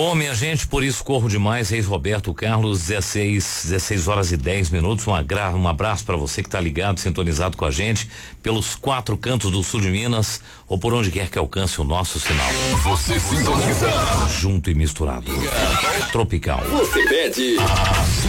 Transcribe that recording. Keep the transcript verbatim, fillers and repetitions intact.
Ô, minha gente, por isso corro demais, Reis Roberto Carlos, dezesseis, dezesseis horas e dez minutos. Um, agra, um abraço para você que tá ligado, sintonizado com a gente pelos quatro cantos do sul de Minas ou por onde quer que alcance o nosso sinal. Você sintoniza junto e misturado. Tropical. Você pede.